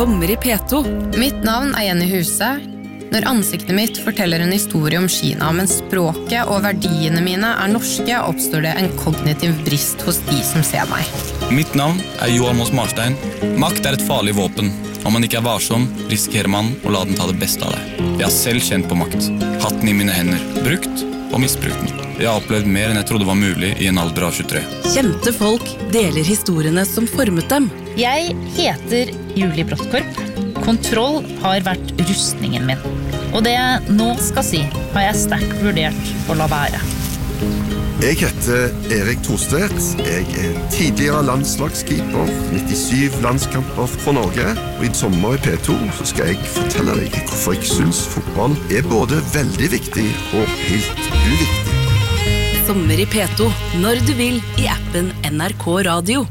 Sommer i P2. Mitt navn Jenny Huse. Når ansiktet mitt forteller en historie om Kina, men språket og verdiene mine norske, oppstår det en kognitiv brist hos de som ser meg. Mitt navn Johan Moss Marstein. Makt et farlig våpen. Om man ikke varsom, risikerer man å la den ta det beste av deg. Jeg har selv kjent på makt. Hatt den i mine hender. Brukt og misbrukt den. Jeg har opplevd mer enn jeg trodde var mulig i en alder av 23. Kjente folk deler historiene som formet dem. Jeg heter Julie Brottkorp. Kontroll har vært rustningen min. Og det jeg nå skal si, har jeg sterkt vurdert å la være. Jeg heter Erik Thorstedt. Jeg tidligere landslagskeeper, 97 landskamper for Norge. Og i sommer i P2 så skal jeg fortelle deg hvorfor jeg synes fotball både veldig viktig og helt uviktig. Sommer i P2, når du vil, i appen NRK Radio.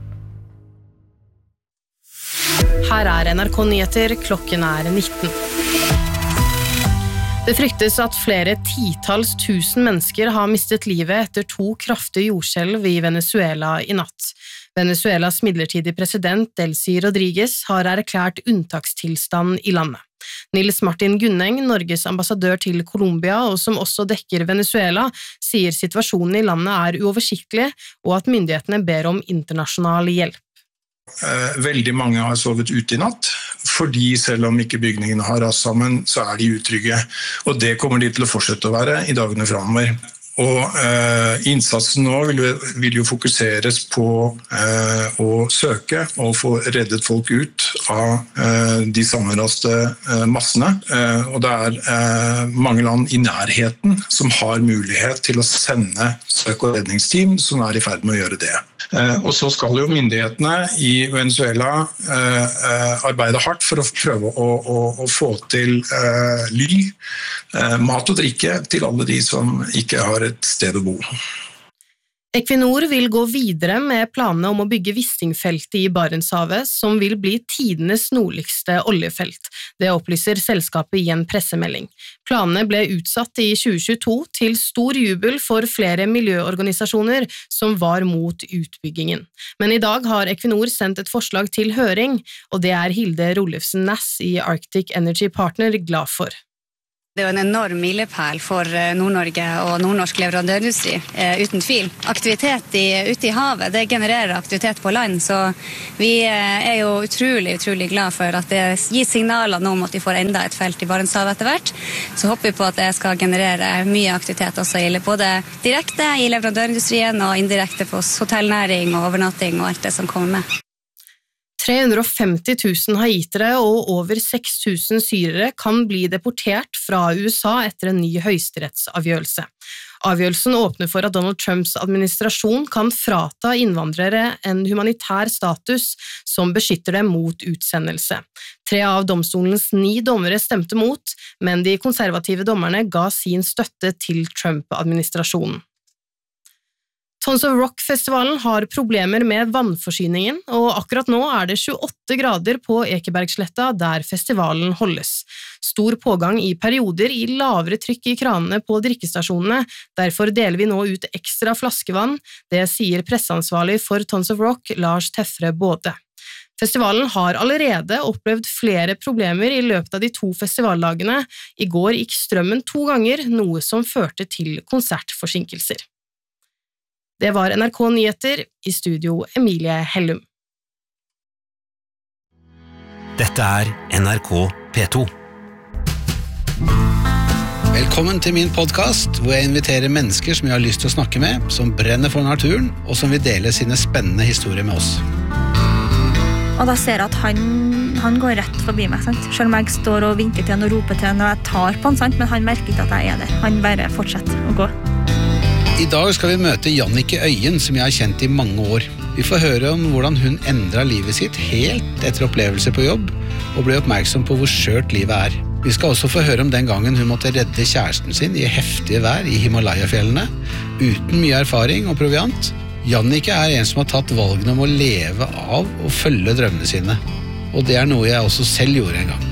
Her NRK Nyheter, klokken 19. Det fryktes at flere titalls tusen mennesker har mistet livet etter 2 kraftige jordskjelv i Venezuela i natt. Venezuelas midlertidige president Delcy Rodriguez har erklært unntakstilstand i landet. Nils Martin Gunneng, Norges ambassadør til Colombia og som også dekker Venezuela, sier situasjonen i landet uoversiktlig og at myndighetene ber om internasjonal hjelp. Veldig mange har sovet ute i natt, fordi selv om ikke bygningene har rast sammen, så de utrygge. Og det kommer de til å fortsette å være i dagene fremover. Og innsatsen nå vil jo fokuseres på å søke og få reddet folk ut av de sammenraste massene. Og det mange land i nærheten som har mulighet til å sende søk- og redningsteam som i ferd med å gjøre det. Og så skal jo myndighetene i Venezuela arbeide hardt for å prøve å få til ly, mat og drikke til alle de som ikke har et sted å bo. Equinor vil gå videre med planene om å bygge Wisting-feltet i Barentshavet, som vil bli tidenes nordligste oljefelt. Det opplyser selskapet i en pressemelding. Planene ble utsatt i 2022 til stor jubel for flere miljøorganisasjoner som var mot utbyggingen. Men i dag har Equinor sendt et forslag til høring, og det Hilde Rollefsen Næss i Arctic Energy Partner glad for. Det en enorm milepæl for Nord-Norge og nordnorsk leverandørindustri, uten tvil. Aktivitet ute i havet, det genererer aktivitet på land, så vi jo utrolig glad for at det gir signaler nå om at vi får enda et felt i Barentshavet etter hvert. Så håper vi på at det skal generere mye aktivitet også, både direkte i leverandørindustrien og indirekte på hotellnæring og overnatting og alt det som kommer med. 350 000 haitere og over 6 000 syrere kan bli deportert fra USA etter en ny høyesterettsavgjørelse. Avgjørelsen åpner for at Donald Trumps administrasjon kan frata innvandrere en humanitær status som beskytter dem mot utsendelse. 3 av domstolens 9 dommere stemte mot, men de konservative dommerne ga sin støtte til Trump-administrasjonen. Tons of Rock-festivalen har problemer med vannforsyningen, og akkurat nå det 28 grader på Ekebergsletta der festivalen holdes. Stor pågang i perioder i lavere trykk i kranene på drikkestasjonene, derfor deler vi nå ut ekstra flaskevann, det sier presseansvarlig for Tons of Rock, Lars Teffre Både. Festivalen har allerede opplevd flere problemer i løpet av de 2 festivaldagene. I går gikk strømmen 2 ganger, noe som førte til konsertforsinkelser. Det var NRK Nyheter, i studio Emilie Hellum. Dette NRK P2. Velkommen til min podcast, hvor jeg inviterer mennesker som jeg har lyst til å snakke med, som brenner for naturen, og som vil dele sine spennende historier med oss. Og da ser jeg at han går rett forbi meg, sant? Selv om jeg står og vinker til han og roper til han, og jeg tar på han, sant? Men han merker ikke at jeg der. Han bare fortsetter å gå. I dag skal vi møte Jannike Øyen, som jeg har kjent i mange år. Vi får høre om hvordan hun endret livet sitt helt etter opplevelser på jobb, og ble oppmerksom på hvor skjørt livet Vi skal også få høre om den gangen hun måtte redde kjæresten sin i heftige vær i Himalaya-fjellene, uten mye erfaring og proviant. Jannike en som har tatt valgene om å leve av og følge drømmene sine, og det noe jeg også selv gjorde en gang.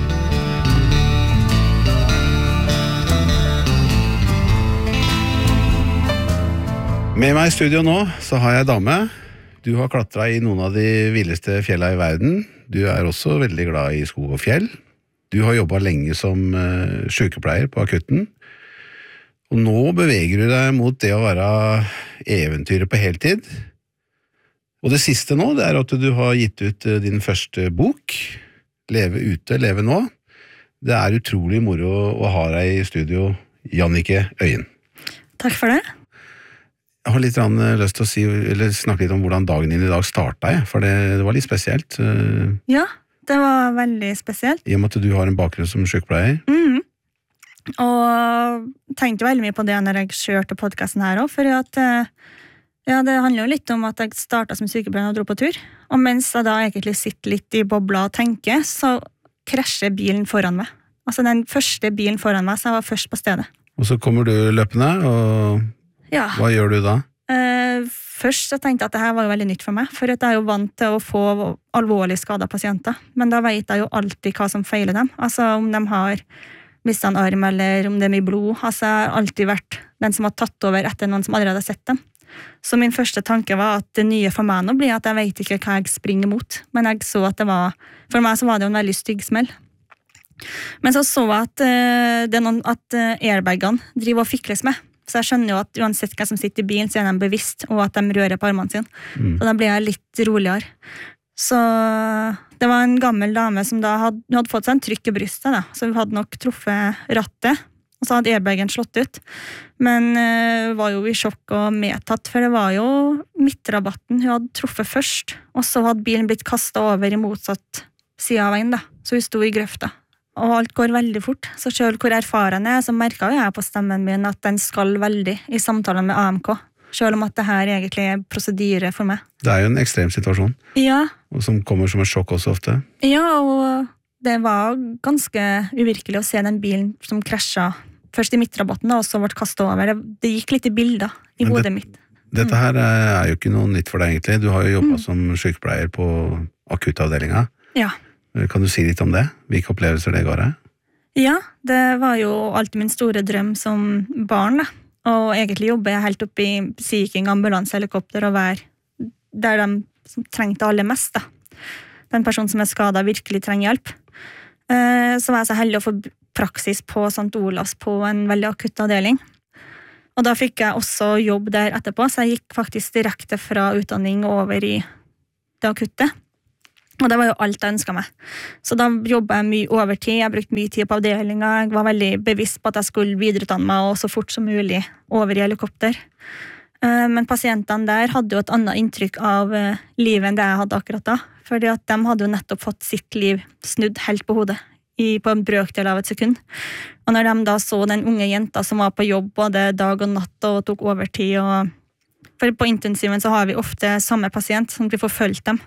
Med meg i studio nå så har jeg dame. Du har klatret i noen av de villeste fjellene i verden. Du også veldig glad i skog og fjell. Du har jobbet lenge som sykepleier på akutten. Og nå beveger du deg mot det å være eventyrer på heltid. Og det siste nå, det at du har gitt ut din første bok, Leve ute, leve nå. Det utrolig moro å ha deg i studio, Jannicke Øyen. Takk for det. Jeg har litt lyst til å si, eller snakke litt om hvordan dagen din i dag startet, for det var litt spesielt. Ja, det var veldig spesielt. I og med at du har en bakgrunn som sykepleier. Og tenkte veldig mye på det når jeg kjørte podcasten her også, for at ja, det handler jo litt om at jeg startet som sykepleier og dro på tur, og mens jeg da egentlig sitter litt i bobla og tenker, så krasjer bilen foran meg. Altså den første bilen foran meg, så jeg var først på stedet. Og så kommer du løpende, og ja. Hva gjør du da? Først så tenkte jeg at det her var jo veldig nytt for meg, for jeg jo vant til å få alvorlig skadet pasienter, men da vet jeg jo alltid hva som feiler dem. Altså om de har mistet en arm, eller om det mye blod. Altså jeg har alltid vært den som har tatt over etter noen som allerede har sett dem. Så min første tanke var at det nye for meg nå blir at jeg vet ikke hva jeg springer mot, men jeg så at for meg så var det jo en veldig stygg smell. Men så jeg at det noen at airbagene driver og fikles med, så jeg skjønner jo at uansett hva som sitter i bilen, så de bevisst, og at de rører på armene sine. Så da blir jeg litt roligere. Så det var en gammel dame som da hadde fått seg en trykk i brystet, da. Så hun hadde nok truffet rattet, og så hadde airbagen slått ut. Men var jo i sjokk og medtatt, for det var jo midtrabatten hun hadde truffet først, og så hadde bilen blitt kastet over i motsatt side av veien, da. Så hun sto i grøfta. Og alt går veldig fort, så selv hvor erfaren jeg så merket jeg på stemmen min at den skal veldig i samtalen med AMK, selv om at det her egentlig prosedyre for meg. Det jo en ekstrem situasjon, ja. Og som kommer som et sjokk også ofte. Ja, og det var ganske uvirkelig å se den bilen som krasjet først i midtrabatten, og så ble kastet over. Det gikk litt i bilder i hodet mitt. Dette her jo ikke noe nytt for deg egentlig. Du har jo jobbet som sykepleier på akuttavdelingen. Ja. Kan du si litt om det? Hvilke opplevelser det går deg? Ja, det var jo alltid min store drøm som barn, da. Og egentlig jobber jeg helt opp i Sea King ambulansehelikopter og være der de som trengte aller mest, da. Den personen som skadet virkelig trenger hjelp. Så var jeg så heldig å få praksis på St. Olavs på en veldig akutt avdeling. Og da fikk jeg også jobb der etterpå, så jeg gikk faktisk direkte fra utdanning over i det akutte. Og det var jo alt jeg ønsket meg. Så da jobbet jeg mye overtid, jeg brukte mye tid på avdelingen, jeg var veldig bevisst på at jeg skulle videreutdanne meg og så fort som mulig over i helikopter. Men pasientene der hadde jo et annet inntrykk av livet enn det jeg hadde akkurat da, fordi at de hadde jo nettopp fått sitt liv snudd helt på hodet på en brøkdel av et sekund. Og når de da så den unge jenta som var på jobb både dag og natt og tok overtid, for på intensiven så har vi ofte samme pasient, sånn at vi får følt dem.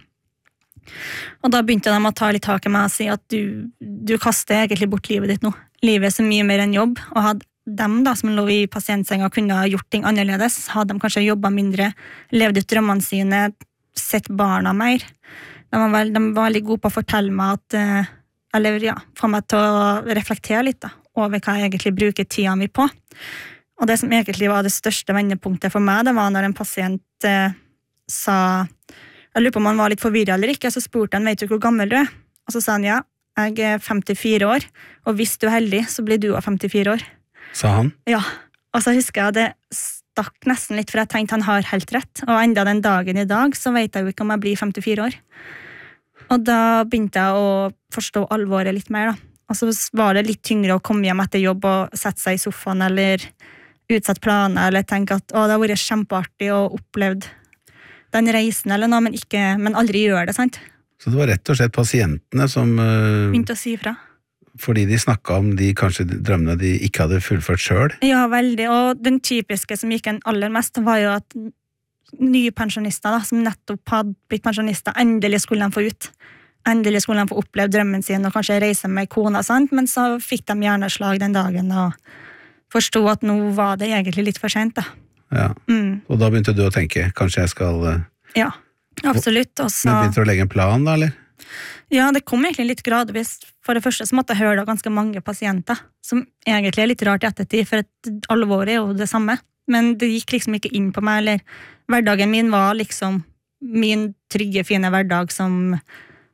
Og da begynte de å ta litt tak i meg og si at du kaster egentlig bort livet ditt nå. Livet så mye mer enn jobb, og hadde dem da som lå i pasientsenga kunne ha gjort ting annerledes, hadde de kanskje jobbet mindre, levd ut drømmene sine, sett barna mer. De var veldig gode på å fortelle meg at, eller ja, få meg til å reflektere litt da, over hva jeg egentlig bruker tiden min på. Og det som egentlig var det største vendepunktet for meg, det var når en pasient sa, jeg lurer på om han var litt forvirret eller ikke, så spurte han, vet du hvor gammel du er? Og så sa han, ja, jeg 54 år, og hvis du heldig, så blir du også 54 år. Sa han? Ja, og så husker jeg det stakk nesten litt, for jeg tenkte han har helt rett, og enda den dagen i dag, så vet jeg jo ikke om jeg blir 54 år. Og da begynte jeg å forstå alvoret litt mer da. Og så var det litt tyngre å komme hjem etter jobb og sette seg i sofaen, eller utsette planer, eller tenke at det har vært kjempeartig og opplevd den reisen eller noe, men aldri gjør det, sant? Så det var rett og slett pasientene som begynte å si fra. Fordi de snakket om de kanskje drømmene de ikke hadde fullført selv? Ja, veldig, og den typiske som gikk en aller mest var jo at nye pensjonister da, som nettopp hadde blitt pensjonister, endelig skulle de få ut. Endelig skulle de få oppleve drømmen sin og kanskje reise med kona, sant? Men så fikk de hjerneslag den dagen og forstod at nå var det egentlig litt for sent da. Ja, og da begynte du å tenke, kanskje jeg skal... Ja, absolutt. Også... Men begynte du å legge en plan da, eller? Ja, det kom egentlig litt gradvis. For det første så måtte jeg høre da ganske mange pasienter, som egentlig litt rart i ettertid, for et alvor jo det samme. Men det gikk liksom ikke inn på meg, eller hverdagen min var liksom min trygge, fine hverdag som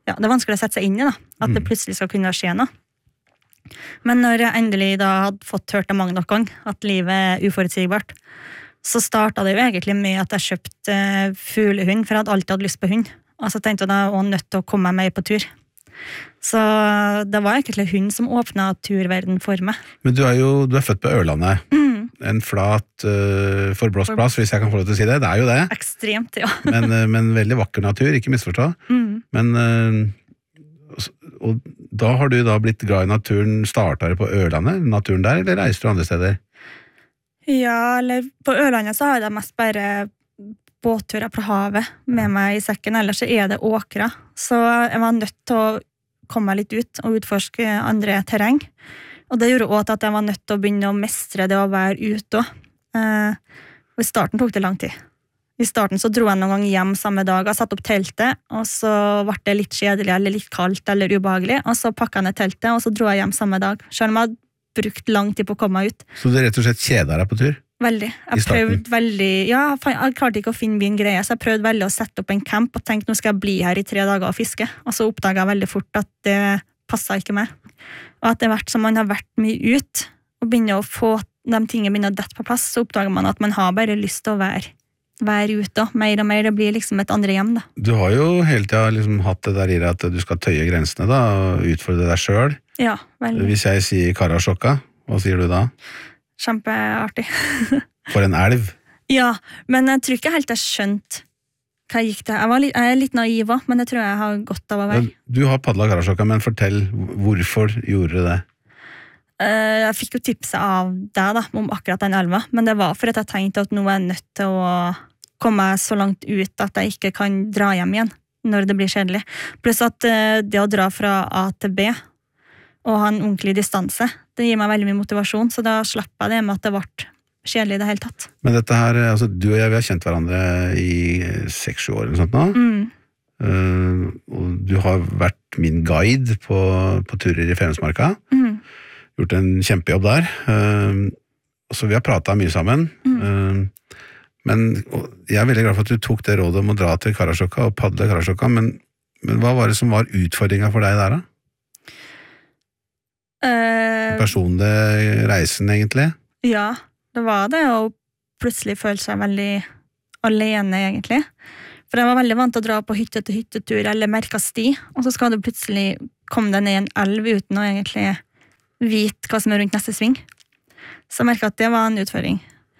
det er vanskelig å sette seg inn i, da. At det plutselig skal kunne skje noe. Men når jeg endelig da hadde fått hørt det mange nok gang, at livet er uforutsigbart, så startet det jo egentlig med at jeg kjøpte fuglehund, for jeg hadde alltid hatt lyst på hund. Og så tenkte jeg da var nødt til å komme meg med på tur. Så det var egentlig hund som åpnet turverden for meg. Men du er født på Ørlandet. En flat, forblåst plass, hvis jeg kan få lov til å si det. Det er jo det. Ekstremt, ja. men veldig vakker natur, ikke misforstå. Men, og da har du da blitt glad i naturen, startet du på Ørlandet, naturen der, eller reiser du andre steder? Ja, eller på Ørlandet så har jeg mest bare båtturer på havet med meg i sekken, ellers så er det åkra. Så jeg var nødt til å komme meg litt ut og utforske andre terreng. Og det gjorde også at jeg var nødt til å begynne å mestre det å være ute. Og i starten tok det lang tid. I starten så dro jeg noen gang hjem samme dag og satt opp teltet, og så ble det litt kjedelig eller litt kaldt eller ubehagelig, og så pakket jeg ned teltet, og så dro jeg hjem samme dag. Selv om jeg hadde brukt lang tid på å komme meg ut. Så du rett og slett kjeder deg på tur? Veldig. Jeg prøvde veldig, jeg klarte ikke å finne min greie, så jeg prøvde veldig å sette opp en camp og tenkte nå skal jeg bli her i 3 dager og fiske. Og så oppdaget jeg veldig fort at det passet ikke meg. Og at det hvert som man har vært mye ut, og begynner å få de tingene begynner å dette på plass, så oppdager man at man har bare lyst til å være ute, mer og mer, det blir liksom et andre hjem da. Du har jo hele tiden liksom hatt det der i deg at du skal tøye grensene da, og utfordre deg selv. Ja, veldig. Hvis jeg sier Karasjokka, hva sier du da? Kjempeartig. For en elv? Ja, men jeg tror ikke helt jeg skjønte hva jeg gikk til. Jeg er litt naiv også, men det tror jeg har godt av å være. Du har paddlet Karasjokka, men fortell, hvorfor gjorde du det? Jeg fikk jo tipset av deg da, om akkurat den elva, men det var fordi jeg tenkte at nå er jeg nødt til å komme så langt ut at jeg ikke kan dra hjem igjen når det blir kjedelig. Pluss at det å dra fra A til B og ha en ordentlig distanse, det gir meg veldig mye motivasjon, så da slapp jeg det med at det ble kjedelig i det hele tatt. Men dette her, altså du og jeg, vi har kjent hverandre i 6-7 år eller sånt nå. Og du har vært min guide på turer i Femundsmarka. Gjort en kjempejobb der. Så vi har pratet mye sammen. Men jeg er veldig glad for at du tok det rådet om å dra til Karasjokka og paddle Karasjokka, men hva var det som var utfordringen for deg der da? Personlig reisen egentlig? Ja, det var det å plutselig føle seg veldig alene egentlig. For jeg var veldig vant til å dra på hytte til hyttetur eller merket sti, og så skal du plutselig komme deg ned i en elv uten å egentlig vite hva som er rundt neste sving. Så jeg merket at det var en utfordring.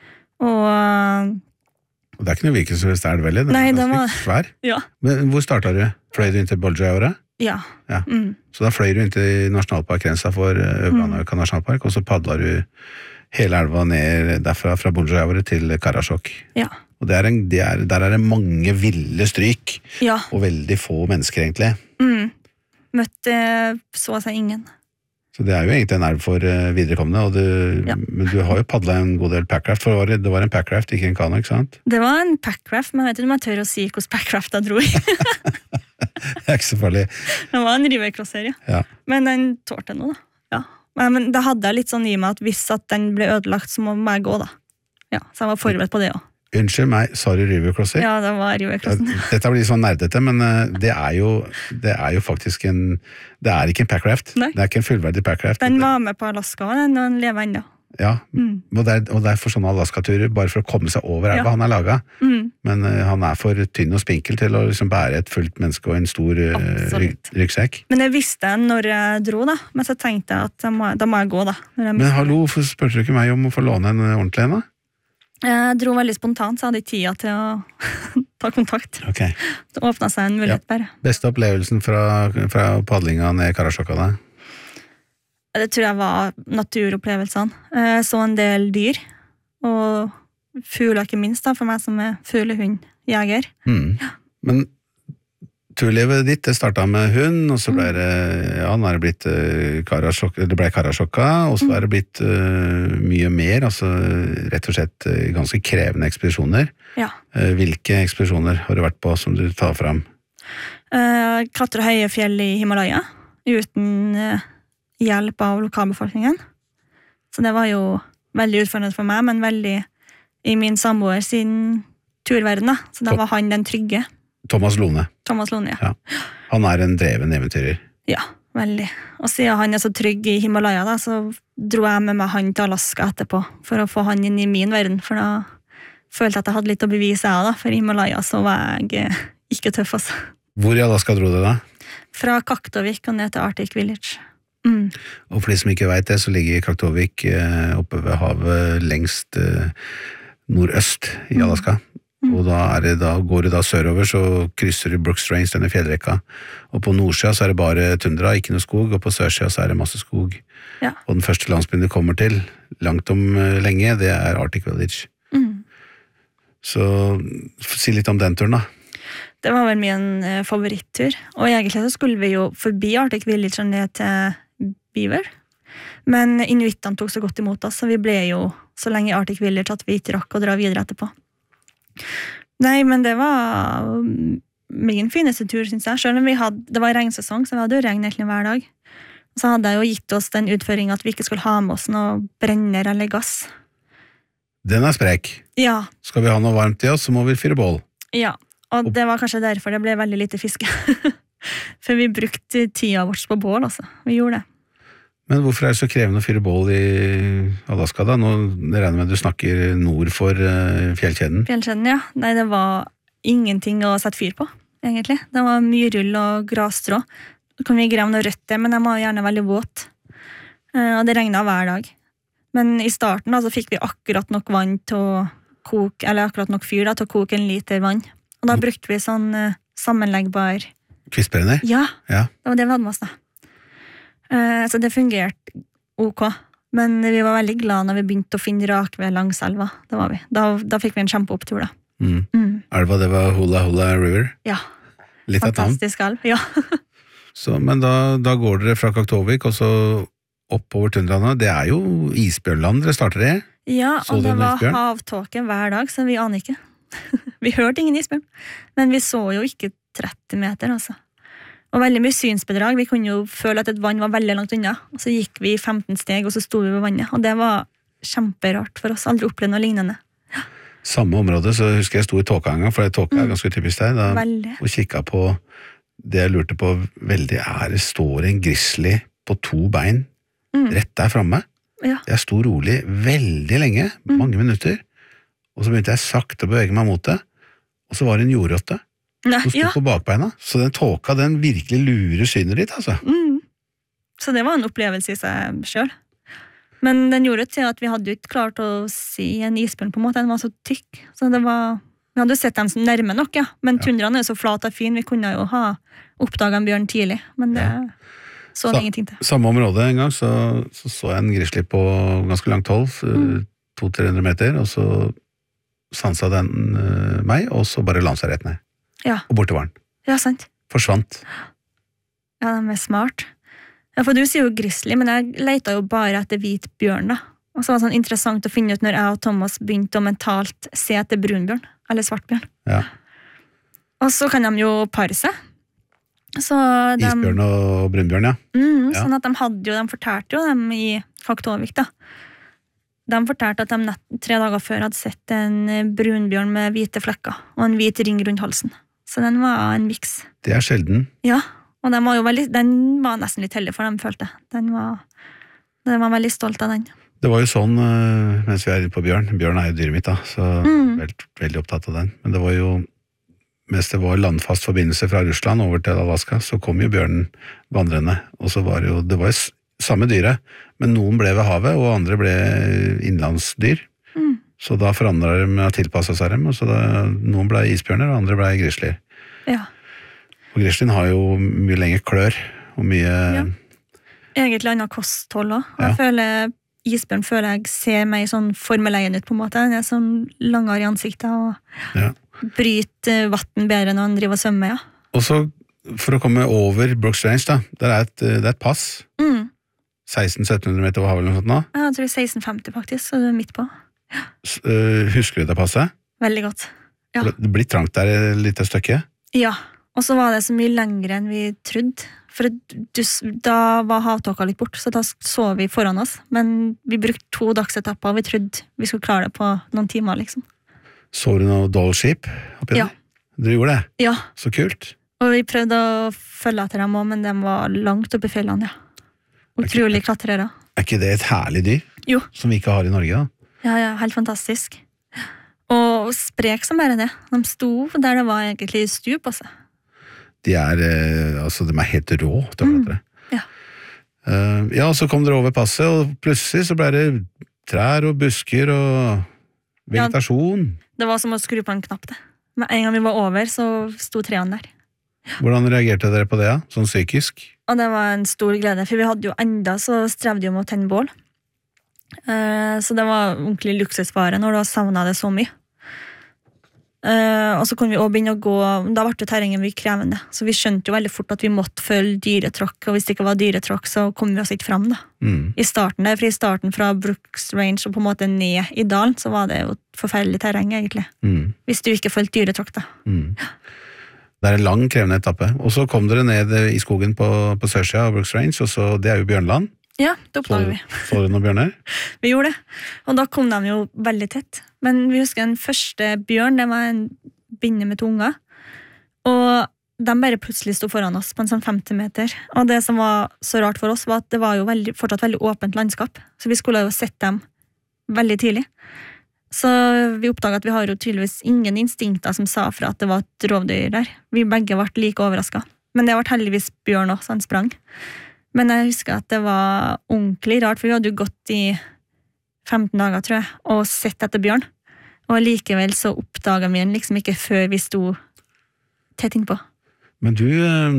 Og det er ikke noe hvilken som helst elv, vel? Nei, det var svær. Ja. Men hvor startet du? Fløy du inn til Bolsjøya-året? Ja. Så da fløy du inn til nasjonalparkgrensa for Øvre-Anárjohka nasjonalpark, og så paddlet du hele elva ned derfra fra Bolsjøya-året til Karasjok. Ja. Og der er det mange ville stryk, og veldig få mennesker egentlig. Møtte så å si ingen. Så det er jo egentlig en elv for viderekommende, men du har jo paddlet en god del packraft, for det var en packraft, ikke en kano, ikke sant? Det var en packraft, men jeg vet ikke om jeg tør å si hvordan packraft jeg dro i. Det er ikke så farlig. Det var en rivercrosser, ja. Men den tålte noe da. Ja. Men det hadde jeg litt sånn i meg at hvis at den ble ødelagt, så må jeg gå da. Ja, så jeg var forberedt på det også. Unnskyld meg, sa du rivercrosser? Ja, det var rivercrossen. Dette blir sånn nerdete, men det er jo faktisk det er ikke en packraft. Nei. Det er ikke en fullverdig packraft. Den var med på Alaska, og den lever enda. Ja, og det er for sånne Alaska-turer, bare for å komme seg over elva han er laget. Men han er for tynn og spinkel til å liksom bære et fullt menneske og en stor ryggsekk. Men jeg visste når jeg dro da, men så tenkte jeg at da må jeg gå da. Men hallo, hvorfor spurte du ikke meg om å få låne en ordentlig en da? Jeg dro veldig spontant, så jeg hadde ikke tida til å ta kontakt. Ok. Det åpnet seg en mulighet bare. Beste opplevelsen fra paddlinga ned Karasjokka da? Det tror jeg var naturopplevelsene. Så en del dyr, og fugler ikke minst da, for meg som er fuglehundjeger. Men turlivet ditt, det startet med hund, og så ble det, nå er det blitt Karasjokka, og så er det blitt mye mer, altså rett og slett ganske krevende ekspedisjoner. Ja. Hvilke ekspedisjoner har du vært på som du tar fram? Klatre høye fjell i Himalaya, uten hjelp av lokalbefolkningen. Så det var jo veldig utfordrende for meg, men veldig i min samboer sin turverden da. Så da var han den trygge. Thomas Lone. Thomas Lone, Ja. Han en dreven eventyrer. Ja, veldig. Og siden han så trygg i Himalaya, da, så dro jeg med meg han til Alaska etterpå, for å få han inn i min verden, for da følte jeg at jeg hadde litt å bevise jeg da, for i Himalaya så var jeg ikke tøff, altså. Hvor i Alaska dro du da? Fra Kaktovik og ned til Arctic Village. Og for de som ikke vet det, så ligger Kaktovik oppe ved havet lengst nordøst i Alaska. Og da går du da sørover, så krysser du Brooks Range, denne fjellrekka. Og på nordsida så det bare tundra, ikke noe skog, og på sørsida så det masse skog. Ja. Og den første landsbyen du kommer til, langt om lenge, det Arctic Village. Så si litt om den turen da. Det var vel min favorittur. Og egentlig så skulle vi jo forbi Arctic Village og ned til Beaver. Men inuittene tok så godt imot oss, så vi ble jo så lenge i Arctic Village at vi ikke rakk å dra videre etterpå. Nei, men det var min fineste tur, synes jeg. Selv om det var regnsesong, så vi hadde jo regn egentlig hver dag. Så hadde jeg jo gitt oss den utføringen at vi ikke skulle ha med oss noe brenner eller gass. Den sprek. Ja. Skal vi ha noe varmt i oss, så må vi fyre bål. Ja, og det var kanskje derfor det ble veldig lite fiske. For vi brukte tida vårt på bål, altså. Vi gjorde det. Men hvorfor det så krevende å fyre bål i Alaska da? Nå regner med at du snakker nord for fjellkjeden. Fjellkjeden, ja. Nei, det var ingenting å sette fyr på, egentlig. Det var myrull og grasstrå. Så kan vi greve noe rødt der, men de var gjerne veldig våt. Og det regnet hver dag. Men i starten da, så fikk vi akkurat nok vann til å koke, eller akkurat nok fyr da, til å koke 1 liter vann. Og da brukte vi sånn sammenleggbar... Kvistbrenner? Ja, det var det vi hadde med oss da. Så det fungerte ok. Men vi var veldig glade når vi begynte å finne rakved langs elva. Det var vi. Da fikk vi en kjempeopptur da. Elva, det var Hula Hula River? Ja. Litt av navn? Fantastisk elv, ja. Så, men da går dere fra Kaktovik og så oppover tundraene. Det jo isbjørnland dere starter i? Ja, og det var havtåke hver dag, så vi aner ikke. Vi hørte ingen isbjørn. Men vi så jo ikke 30 meter, altså. Og veldig mye synsbedrag. Vi kunne jo føle at et vann var veldig langt unna. Og så gikk vi 15 steg, og så sto vi ved vannet. Og det var kjemperart for oss. Aldri opplevd noe lignende. Samme område, så husker jeg sto i tåkeanga, for det tåke ganske typisk der. Veldig. Og kikket på det jeg lurte på veldig det står en grizzly på 2 bein rett der fremme. Ja. Jeg sto rolig veldig lenge, mange minutter, og så begynte jeg sakte å bevege meg mot det, og så var det en jordrotte som sto på bakbeina. Så den tåka, den virkelig lurer synet ditt, altså. Så det var en opplevelse i seg selv. Men den gjorde til at vi hadde jo ikke klart å se en isbjørn på en måte, den var så tykk. Så det var, vi hadde jo sett dem som nærme nok, ja. Men tundraen så flat og fin, vi kunne jo ha oppdaget en bjørn tidlig, men det så det ingenting til. Samme område en gang, så jeg en grizzly på ganske langt hold, 200-300 meter, og så sansa den meg, og så bare landet seg rett ned. Ja. Og borte var den. Ja, sant. Forsvant. Ja, de smart. Ja, for du sier jo grizzly, men jeg leita jo bare etter hvit bjørn da. Og så var det sånn interessant å finne ut når jeg og Thomas begynte å mentalt se etter brunbjørn, eller svartbjørn. Ja. Og så kan de jo pare seg. Isbjørn og brunbjørn, ja. Sånn at de fortalte jo dem i Kaktovik da. De fortalte at de 3 dager før hadde sett en brunbjørn med hvite flekker, og en hvit ring rundt halsen. Så den var en miks. Det sjelden. Ja, og den var nesten litt heldig for dem, følte jeg. Den var veldig stolt av den. Det var jo sånn, mens vi inne på bjørn, bjørn jo dyret mitt da, så veldig opptatt av den, men det var jo, mens det var landfast forbindelse fra Russland over til Alaska, så kom jo bjørnen vandrende, og så var det var jo samme dyret, men noen ble ved havet, og andre ble innlandsdyr, så da forandret de med å tilpasse seg dem, og så noen ble isbjørner, og andre ble grizzlyer. Ja. Og grizzlyen har jo mye lengre klør, og mye... Ja. Egentlig annet kosthold også. Og jeg føler, isbjørn føler jeg ser meg sånn formeleien ut på en måte. Den sånn langere i ansiktet, og bryter vatten bedre når han driver og svømmer, ja. Og så, for å komme over Brooks Range da, det et pass. 1600-1700 meter over havet eller noe sånt nå? Ja, jeg tror 1650 faktisk, så det midt på. Husker du det passet? Veldig godt, ja. Det blir trangt der et lite stykke? Ja, og så var det så mye lengre enn vi trodde. For da var havtåka litt bort, så da så vi foran oss. Men vi brukte 2 dagsetapper, og vi trodde vi skulle klare det på noen timer, liksom. Så du noe dollskip oppi der? Ja. Du gjorde det? Ja. Så kult. Og vi prøvde å følge etter dem også, men de var langt oppe i fjellene, ja. Utrolig klatrere. Ikke det et herlig dyr? Jo. Som vi ikke har i Norge, da? Ja, helt fantastisk. Og sprek som bare det. De sto der det var egentlig stup, altså. De er helt rå til å klatre. Ja. Ja, så kom dere over passet, og plutselig så ble det trær og busker og vegetasjon. Ja, det var som å skru på en knapp, det. Men en gang vi var over, så sto trærne der. Hvordan reagerte dere på det, da? Sånn psykisk? Og det var en stor glede, for vi hadde jo enda så strevde jo med å tenne bål. Så det var ordentlig luksusvare når du har savnet det så mye. Og så kunne vi også begynne å gå, da ble det terrengen mye krevende, så vi skjønte jo veldig fort at vi måtte følge dyretråkk, og hvis det ikke var dyretråkk, så kom vi oss ikke frem da. I starten der, for i starten fra Brooks Range og på en måte ned i dalen, så var det jo et forferdelig terreng egentlig. Hvis du ikke følte dyretråkk da. Det er en lang, krevende etappe. Og så kom dere ned i skogen på Sørsida av Brooks Range, og så, det er jo bjørnland. Ja, det oppdaget vi. Så dere noen bjørner? Vi gjorde det, og da kom de jo veldig tett. Men vi husker den første bjørn, det var en binne med 2 unger, og de bare plutselig stod foran oss på en sånn 50 meter. Og det som var så rart for oss var at det var jo fortsatt veldig åpent landskap, så vi skulle jo sett dem veldig tidlig. Så vi oppdaget at vi har jo tydeligvis ingen instinkter som sa fra at det var et rovdyr der. Vi begge ble like overrasket. Men det ble heldigvis bjørn også, så han sprang. Men jeg husker at det var ordentlig rart, for vi hadde jo gått i 15 dager, tror jeg, og sett etter bjørn. Og likevel så oppdaget vi den liksom ikke før vi sto tett innpå. Men du,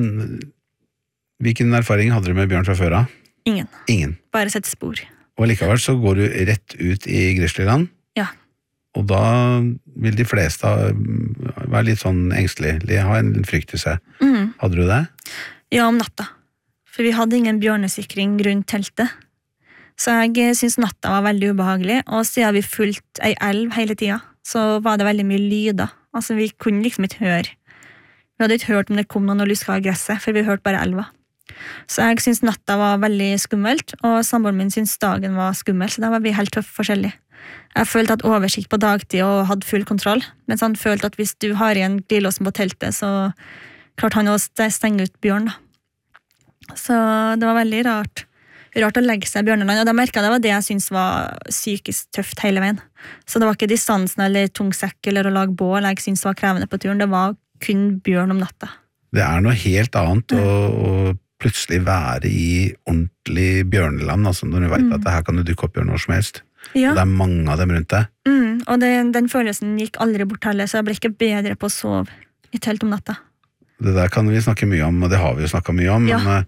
hvilken erfaring hadde du med bjørn fra før av? Ingen. Bare sett spor. Og likevel så går du rett ut i Grizzlyland? Ja. Og da vil de fleste være litt sånn engstelige, ha en frykt i seg. Hadde du det? Ja, om natta. For vi hadde ingen bjørnesikring rundt teltet. Så jeg synes natta var veldig ubehagelig, og siden vi fulgte ei elv hele tida, så var det veldig mye lyder. Altså, vi kunne liksom ikke høre. Vi hadde ikke hørt om det kom noen og luska av gresset, for vi hørte bare elva. Så jeg synes natta var veldig skummelt, og samboeren min synes dagen var skummel, så da var vi helt forskjellige. Jeg følte at oversikt på dagtid og hadde full kontroll, mens han følte at hvis du har igjen glidelåsen på teltet, så klarte han å stenge ut bjørn da. Så det var veldig rart å legge seg i bjørneland, og da merket jeg det var det jeg synes var psykisk tøft hele veien. Så det var ikke distansen eller tung sekk eller å lage bål jeg synes var krevende på turen, det var kun bjørn om natta. Det er noe helt annet å plutselig være i ordentlig bjørneland, altså når du vet at her kan du dukke opp bjørn når som helst. Ja. Og det er mange av dem rundt deg. Og den følelsen gikk aldri bort heller, så jeg ble ikke bedre på å sove i telt om natta. Det der kan vi snakke mye om, og det har vi jo snakket mye om, men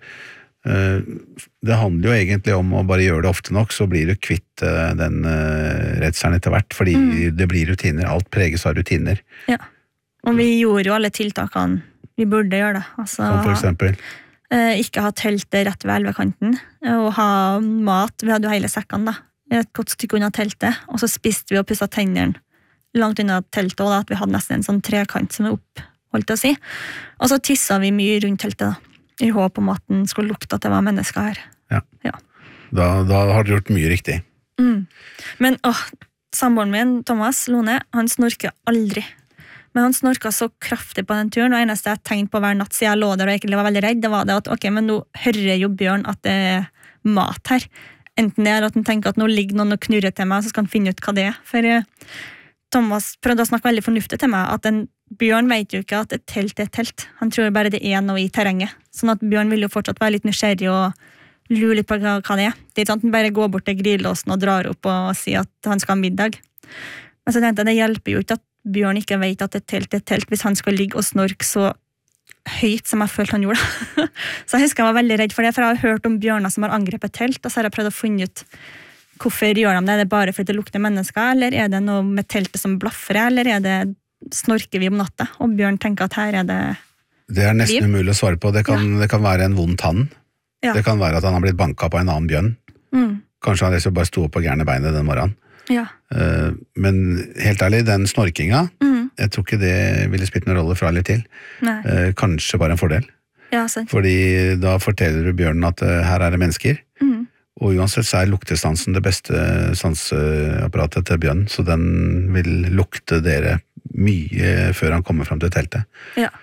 det handler jo egentlig om å bare gjøre det ofte nok, så blir du kvitt den redselen etter hvert, fordi det blir rutiner, alt preges av rutiner. Ja, og vi gjorde jo alle tiltakene vi burde gjøre det. Altså, som for eksempel? Ikke ha teltet rett ved elvekanten, og ha mat, vi hadde jo hele sekkene da, et godt stykke unna teltet, og så spiste vi og pusset tennene langt unna teltet, og da, at vi hadde nesten en sånn trekant som er opp, holdt jeg å si. Og så tisset vi mye rundt teltet da, i håp om at den skulle lukte at det var mennesker her. Ja. Da har du gjort mye riktig. Men samboeren min, Thomas Lone, han snorker aldri. Men han snorket så kraftig på den turen, og eneste jeg tenkte på hver natt, så jeg lå der og egentlig var veldig redd, det var det at, ok, men nå hører jo bjørn at det er mat her. Enten det er at han tenker at nå ligger noen og knurrer til meg, så skal han finne ut hva det er. For Thomas prøvde å snakke veldig fornuftig til meg, at en bjørn vet jo ikke at et telt er et telt. Han tror bare det er noe i terrenget. Sånn at bjørn vil jo fortsatt være litt nysgjerrig og lure litt på hva det er. Det er ikke sant, han bare går bort til glidelåsen og drar opp og sier at han skal ha middag. Men så tenkte jeg, det hjelper jo ikke at bjørn ikke vet at et telt er et telt, hvis han skal ligge og snorke så høyt som jeg følte han gjorde. Så jeg husker jeg var veldig redd for det, for jeg har hørt om bjørner som har angrepet telt, og så har jeg prøvd å finne ut hvorfor gjør de det. Er det bare fordi det lukter mennesker, eller er det noe med teltet som blaffer, eller er det snorker vi om natta, og bjørn tenker at her er det liv? Det er nesten umulig å svare på. Det kan være en vond tann. Ja. Det kan være at han har blitt banket på en annen bjørn. Kanskje han bare sto opp på gærne beinet den morgenen. Ja. Men helt ærlig, den snorkinga, jeg tror ikke det ville spilt noen rolle fra eller til. Kanskje bare en fordel. Ja, sant. Fordi da forteller du bjørnen at her er det mennesker, og uansett så er luktestansen det beste sanseapparatet til bjørnen, så den vil lukte dere mye før han kommer frem til teltet. Ja.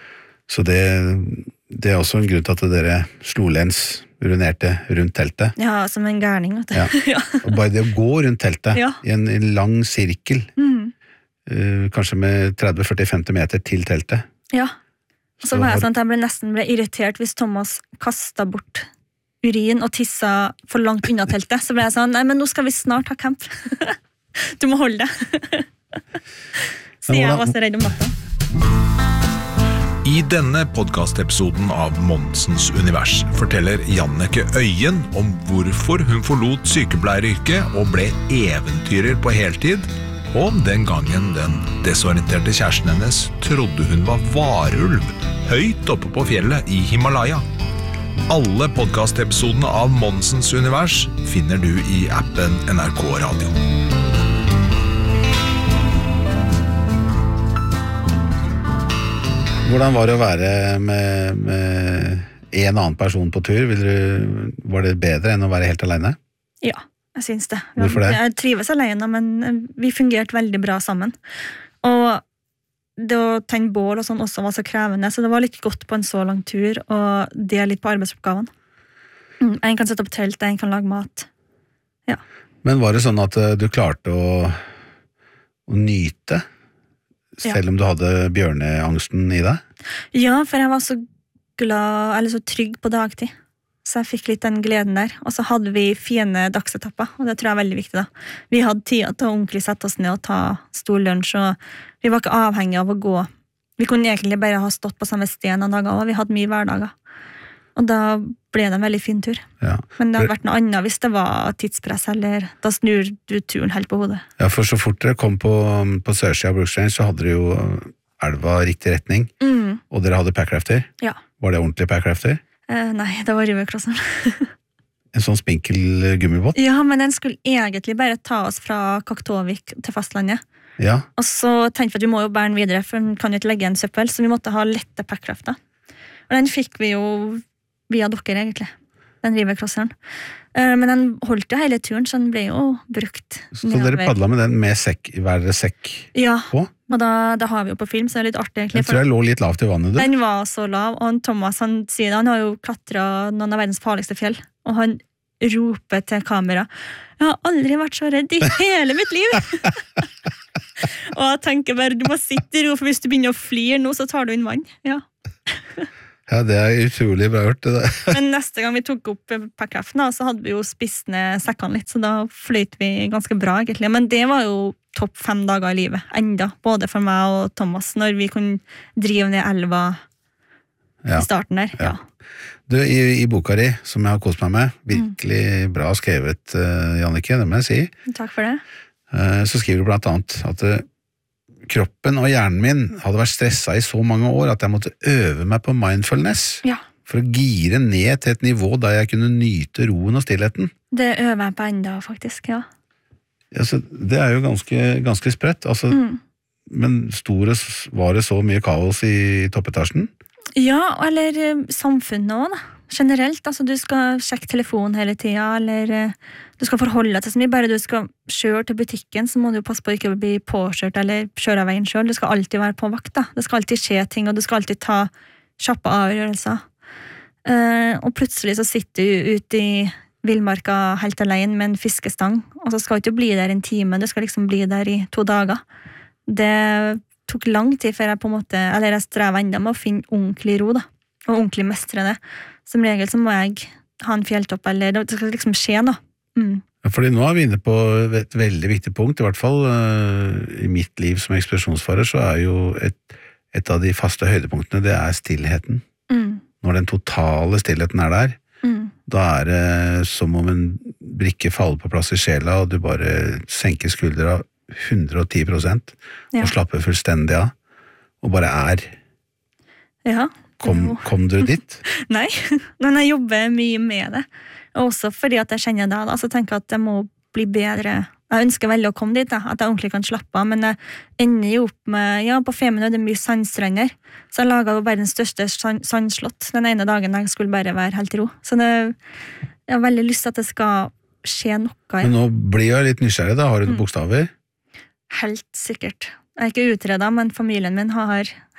Så det også en grunn til at dere slo lens, urinerte rundt teltet. Ja, som en gærning, vet du. Ja. Og bare det å gå rundt teltet i en lang sirkel, kanskje med 30-40-50 meter til teltet. Ja, og så var jeg sånn at jeg nesten ble irritert hvis Thomas kastet bort urin og tissa for langt unna teltet. Så ble jeg sånn, nei, men nå skal vi snart ha camp. Du må holde det. Så jeg var så redd om natta. I denne podcastepisoden av Monsens Univers forteller Jannicke Øyen om hvorfor hun forlot sykepleieryrket og ble eventyrer på heltid, og den gangen den desorienterte kjæresten hennes trodde hun var varulv høyt oppe på fjellet i Himalaya. Alle podcastepisodene av Monsens Univers finner du i appen NRK Radio. Hvordan var det å være med en annen person på tur? Var det bedre enn å være helt alene? Ja, jeg synes det. Hvorfor det? Jeg trives alene, men vi fungerte veldig bra sammen. Og det å tenne bål og sånn også var så krevende, så det var litt godt på en så lang tur, og det litt på arbeidsoppgavene. En kan sette opp telt, en kan lage mat. Ja. Men var det sånn at du klarte å nyte? Selv om du hadde bjørneangsten i deg? Ja, for jeg var så glad, eller så trygg på dagtid. Så jeg fikk litt den gleden der. Og så hadde vi fine dagsetapper, og det tror jeg er veldig viktig da. Vi hadde tid til å ordentlig sette oss ned og ta stor lunsj, og vi var ikke avhengige av å gå. Vi kunne egentlig bare ha stått på samme sted noen dager, og vi hadde mye hverdager. Og da ble det en veldig fin tur. Ja. Men det hadde vært noe annet hvis det var tidspress, eller da snur du turen helt på hodet. Ja, for så fort dere kom på Sørsida av Brooks Range, så hadde dere jo elva riktig retning, og dere hadde packrafter. Ja. Var det ordentlig packrafter? Nei, det var rivercrosseren. En sånn spinkel gummibåt? Ja, men den skulle egentlig bare ta oss fra Kaktovik til fastlandet. Ja. Og så tenkte vi at vi må jo bære den videre, for den kan jo ikke legge en søppel, så vi måtte ha lette packrafter. Og den fikk vi jo via dere egentlig, den rivercrosseren. Men den holdt jo hele turen, så den ble jo brukt. Så dere padlet med den med sekk, hver sekk på? Og da har vi jo på film, så det er litt artig egentlig. Jeg tror jeg lå litt lavt i vannet, du. Den var så lav, og Thomas han sier det, han har jo klatret noen av verdens farligste fjell, og han roper til kamera, jeg har aldri vært så redd i hele mitt liv! Og jeg tenker bare, du må sitte i ro, for hvis du begynner å flire nå, så tar du inn vann. Ja. Ja, det er utrolig bra hørt det der. Men neste gang vi tok opp packraften, så hadde vi jo spist ned sekkene litt, så da fløyt vi ganske bra egentlig. Men det var jo topp 5 dager i livet, enda, både for meg og Thomas, når vi kunne drive ned elva i starten der. Ja. Du, i boka di, som jeg har kost meg med, virkelig bra skrevet, Jannicke, det må jeg si. Takk for det. Så skriver du blant annet at kroppen og hjernen min hadde vært stresset i så mange år at jeg måtte øve meg på mindfulness for å gire ned til et nivå der jeg kunne nyte roen og stillheten. Det øver jeg på enda, faktisk, ja. Altså, det er jo ganske spredt, altså, men var det så mye kaos i toppetasjen? Ja, eller samfunnet også da. Generelt, altså du skal sjekke telefonen hele tiden, eller du skal forholde deg til så mye, bare du skal kjøre til butikken, så må du jo passe på å ikke bli påkjørt eller kjøre av veien selv. Du skal alltid være på vakt da. Det skal alltid skje ting, og du skal alltid ta kjappe avgjørelser. Og plutselig så sitter du ute i villmarka helt alene med en fiskestang, og så skal du ikke bli der en time, du skal liksom bli der i 2 dager. Det tok lang tid før jeg strevet enda med å finne ordentlig ro da, og ordentlig mestre det. Som regel så må jeg ha en fjelltopp, eller det skal liksom skje da. Fordi nå er vi inne på et veldig viktig punkt, i hvert fall i mitt liv som ekspedisjonsfarer, så er jo et av de faste høydepunktene, det er stillheten. Når den totale stillheten er der, da er det som om en brikke faller på plass i sjela, og du bare senker skuldra 110%, og slapper fullstendig av, og bare er. Ja. Kom du dit? Nei, men jeg jobber mye med det. Også fordi at jeg kjenner det, så tenker jeg at jeg må bli bedre. Jeg ønsker veldig å komme dit, at jeg ordentlig kan slappe av, men jeg ender jo opp med, på Femund er det mye sandstrender, så jeg laget jo verdens største sandslott den ene dagen jeg skulle bare være helt i ro. Så jeg har veldig lyst til at det skal skje noe. Men nå blir jeg litt nysgjerrig da, har du bokstaver? Helt sikkert. Jeg er ikke utredet, men familien min har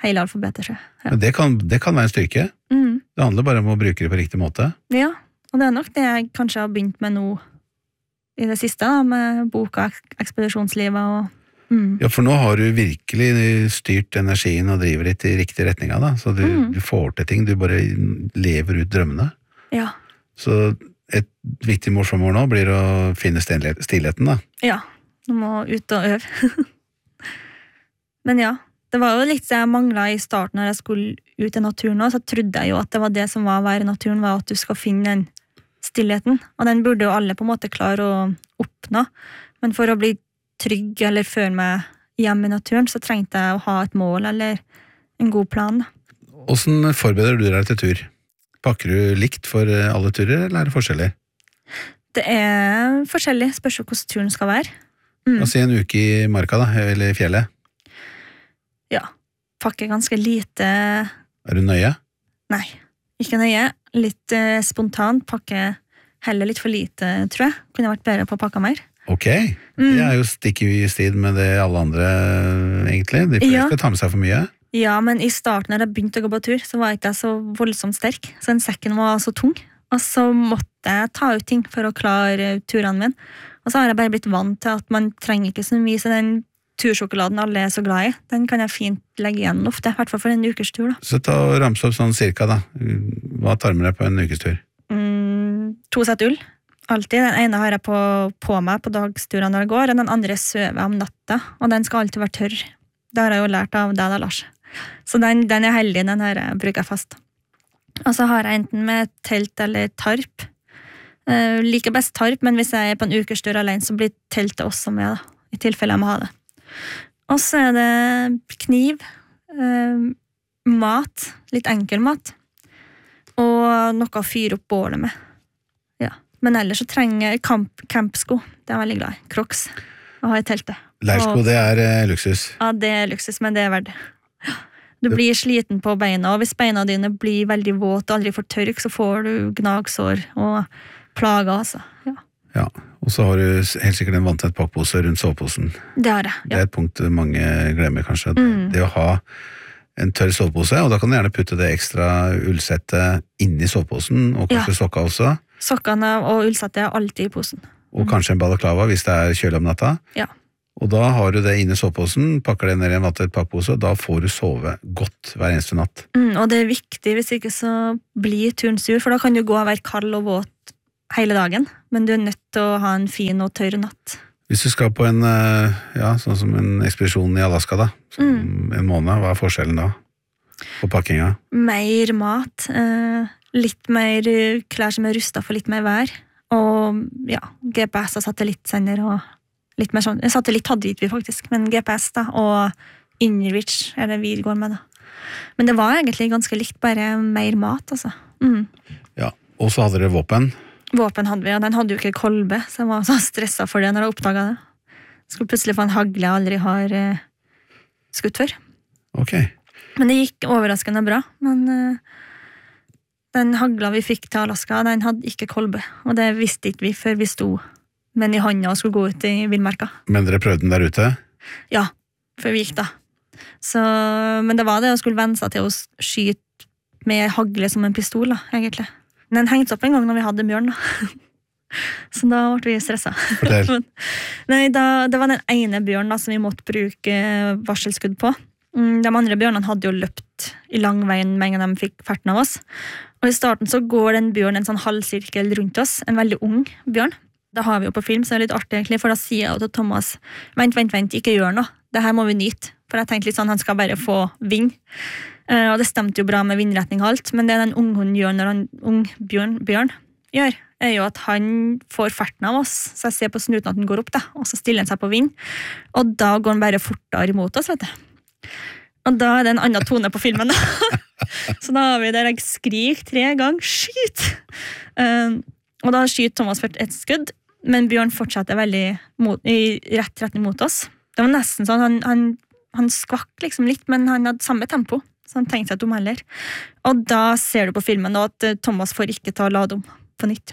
hele alfabetet. Ja. Men det kan være en styrke. Det handler bare om å bruke det på riktig måte. Ja, og det nok det jeg kanskje har begynt med nå i det siste, da, med boka Ekspedisjonslivet og Ja, for nå har du virkelig styrt energien og driver litt i riktig retning av det, så du får til ting, du bare lever ut drømmene. Ja. Så et viktig mål fremover nå blir å finne stillheten da. Ja, du må ut og øve. Men ja, det var jo litt jeg manglet i starten når jeg skulle ut i naturen også, så trodde jeg jo at det var det som var å være i naturen, var at du skal finne den stillheten, og den burde jo alle på en måte klare å oppnå, men for å bli trygg eller føle meg hjemme i naturen, så trengte jeg å ha et mål eller en god plan. Hvordan forbereder du deg til tur? Pakker du likt for alle turer, eller er det forskjellig? Det er forskjellig, spørs jo hvordan turen skal være. Si en uke i marka da, eller i fjellet? Ja, pakker ganske lite. Er du nøye? Nei, ikke nøye. Litt spontant, pakker heller litt for lite, tror jeg. Kunne vært bedre på å pakke mer. Ok, det er jo stikk i strid med det alle andre egentlig. De fleste tar med seg for mye. Ja, men i starten når jeg begynte å gå på tur, så var jeg ikke så voldsomt sterk. Så den sekken var så tung. Og så måtte jeg ta ut ting for å klare turene mine. Og så har jeg bare blitt vant til at man trenger ikke så mye, så den tursjokoladen alle er så glad i, den kan jeg fint legge igjen ofte, i hvert fall for en ukes tur da. Så ta og ramse opp sånn cirka da. Hva tar med deg på en ukes tur? 2 sett ull. Alltid. Den ene har jeg på meg på dagsturene når jeg går, og den andre søver om natta, og den skal alltid være tørr. Det har jeg jo lært av deg da, Lars. Så den er heldig, den her bruker jeg fast. Og så har jeg enten med telt eller tarp. Liker best tarp, men hvis jeg er på en ukes tur alene, så blir teltet også med, da, i tilfelle jeg må ha det. Og så er det kniv, mat, litt enkel mat, og noe å fyre opp bålet med. Men ellers så trenger jeg campsko. Det er jeg veldig glad i. Crocs. Å ha i teltet. Leirsko, det er luksus. Ja, det er luksus, men det er verdt det. Du blir sliten på beina, og hvis beina dine blir veldig våt og aldri får tørk, så får du gnagsår og plager, altså. Ja, og så har du helt sikkert en vanntett pakkpose rundt soveposen. Det har jeg, ja. Det er et punkt mange glemmer kanskje. Det å ha en tørr sovepose, og da kan du gjerne putte det ekstra ullsettet inni soveposen, og kanskje sokka også. Sokkene og ullsettet er alltid i posen. Og kanskje en balaklava hvis det er kjølig om natta. Ja. Og da har du det inni soveposen, pakker det ned i en vanntett pakkpose, og da får du sove godt hver eneste natt. Og det er viktig, hvis ikke så blir turen sur, for da kan du gå og være kald og våt hele dagen, men du er nødt til å ha en fin og tørr natt. Hvis du skal på en, sånn som en ekspedisjon i Alaska da, en måned, hva er forskjellen da på pakkinga? Mer mat, litt mer klær som er rustet for litt mer vær, og GPS og satellittsender og litt mer sånn. Satellitt hadde vi faktisk, men GPS da, og InReach er det vi går med da. Men det var egentlig ganske likt, bare mer mat, altså. Ja, og så hadde dere våpen. Våpen hadde vi, og den hadde jo ikke kolbe, så jeg var så stresset for det når jeg oppdaget det. Jeg skulle plutselig få en hagle jeg aldri har skutt før. Ok. Men det gikk overraskende bra, men den hagla vi fikk til Alaska, den hadde ikke kolbe, og det visste ikke vi før vi sto men i hånda og skulle gå ut i villmarka. Men dere prøvde den der ute? Ja, før vi gikk da. Så, men det var det å skulle venne seg til å skyte med hagle som en pistol da, egentlig. Men den hengte opp en gang når vi hadde bjørn da. Så da ble vi stresset. Fortell. Nei, det var den ene bjørnen da, som vi måtte bruke varselskudd på. De andre bjørnene hadde jo løpt i lang veien med en gang de fikk ferten av oss. Og i starten så går den bjørnen en sånn halvsirkel rundt oss, en veldig ung bjørn. Det har vi jo på film, så det er litt artig egentlig, for da sier jeg til Thomas, vent, ikke gjør noe, det her må vi nyte. For jeg tenkte litt sånn, han skal bare få vind. Og det stemte jo bra med vindretning og alt, men det den ungen gjør når han ung bjørn gjør, er jo at han får ferten av oss, så jeg ser på snuten at den går opp da, og så stiller han seg på vind, og da går han bare fortere imot oss, vet du. Og da er det en annen tone på filmen da. Så da har vi der jeg skrik 3 ganger, skyt! Og da skyter Thomas for et skudd, men Bjørn fortsetter veldig i rett retning mot oss. Det var nesten sånn, han skvakk liksom litt, men han hadde samme tempo, så han tenkte seg at de heller. Og da ser du på filmen da, at Thomas får ikke ta lade om på nytt.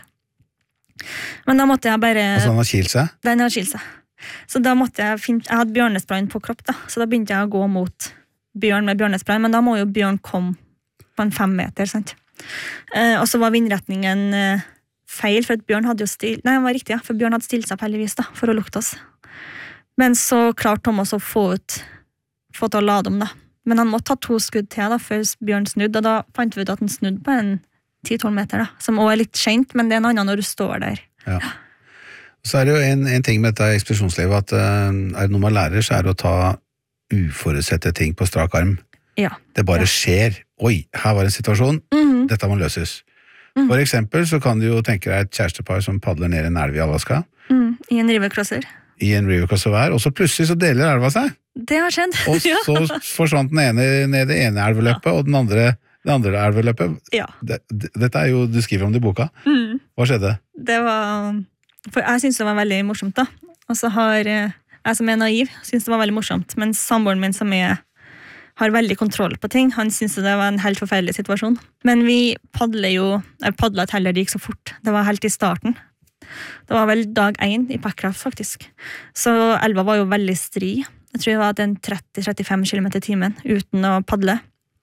Men da måtte jeg bare... Altså han har kilt seg? Den har kilt seg. Så da måtte jeg hadde bjørnesprayen på kropp da, så da begynte jeg å gå mot bjørn med bjørnespray, men da må jo bjørn komme på en 5 meter, sant? Og så var vindretningen feil, for at bjørn hadde jo det var riktig, ja, for bjørn hadde stilt seg på heldigvis da, for å lukte oss. Men så klarte Thomas å få til å lade om da. Men han måtte ta 2 skudd til da, før bjørn snudde, og da fant vi ut at han snudde på en 10-12 meter da, som også litt skjent, men det en annen når du står der. Ja. Så det jo en ting med dette ekspedisjonslivet, at det noe man lærer, så det å ta uforutsette ting på strak arm. Ja. Det bare skjer. Oi, her var en situasjon, dette må løses. For eksempel så kan du jo tenke deg et kjærestepar som padler ned en elv i Alaska. I en rivercrosser. I en rivercrosser hver, og så plutselig så deler elva seg. Det har skjedd. Og så forsvant den ene ned det ene elveløpet, og den andre det andre elveløpet. Ja. Dette jo, du skriver om det i boka. Hva skjedde? Det var, for jeg synes det var veldig morsomt da. Og så har jeg som naiv, synes det var veldig morsomt, men samboeren min som har veldig kontroll på ting, han synes det var en helt forferdelig situasjon. Men vi padlet heller, det gikk så fort. Det var helt i starten. Det var vel dag 1 i Packcraft faktisk. Så elva var jo veldig stri. Jeg tror det var en 30-35 km i timen uten å padle.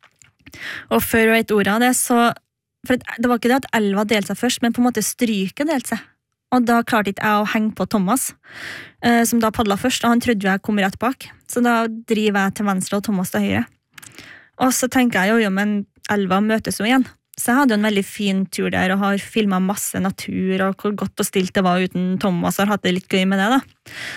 Og før jeg vet ordet av det, så for det var ikke det at elva delte seg først, men på en måte stryket delte seg. Og da klarte ikke jeg å henge på Thomas, som da padlet først, og han trodde jeg kom rett bak. Så da driver jeg til venstre og Thomas til høyre. Og så tenker jeg jo, men elva møtes jo igjen. Så jeg hadde jo en veldig fin tur der, og har filmet masse natur, og hvor godt og stilt det var uten Thomas, og har hatt det litt gøy med det da.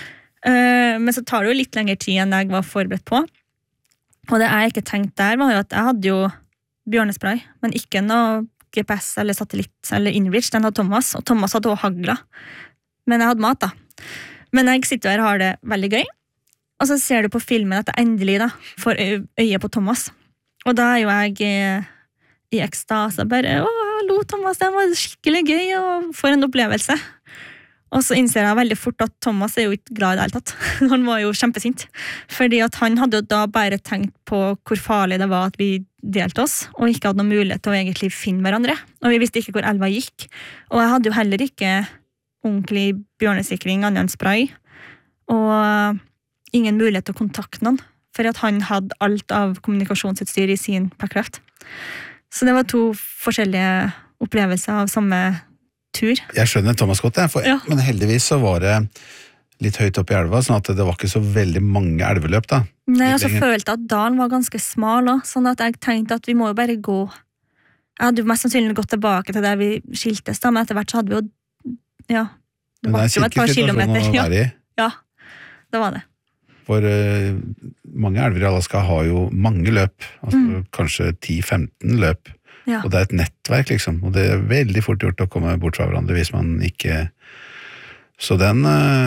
Men så tar det jo litt lengre tid enn jeg var forberedt på. Og det jeg ikke tenkte der var jo at jeg hadde jo bjørnespray, men ikke noe GPS eller satellitt eller InReach, den hadde Thomas, og Thomas hadde også hagla. Men jeg hadde mat da. Men jeg sitter her og har det veldig gøy, og så ser du på filmen at jeg endelig da får øye på Thomas. Og da jo jeg i ekstase bare, hallo Thomas, det var skikkelig gøy, og for en opplevelse. Og så innser jeg veldig fort at Thomas jo ikke glad i det hele tatt. Han var jo kjempesint. Fordi at han hadde jo da bare tenkt på hvor farlig det var at vi delte oss, og ikke hadde noen mulighet til å egentlig finne hverandre. Og vi visste ikke hvor elva gikk. Og jeg hadde jo heller ikke ordentlig bjørnesikring, annet enn spray. Og ingen mulighet til å kontakte noen, for at han hadde alt av kommunikasjonsutstyr i sin Packcraft. Så det var 2 forskjellige opplevelser av samme tur. Jeg skjønner Thomas godt, men heldigvis så var det litt høyt opp i elva, sånn at det var ikke så veldig mange elveløp da. Nei, og så følte jeg at dalen var ganske smal også, sånn at jeg tenkte at vi må jo bare gå. Jeg hadde jo mest sannsynlig gått tilbake til der vi skiltes da, men etter hvert så hadde vi jo, det var jo et par kilometer. Ja, det var det. For mange elver i Alaska har jo mange løp, altså kanskje 10-15 løp, og det et nettverk liksom, og det veldig fort gjort å komme bort fra hverandre hvis man ikke... Så den,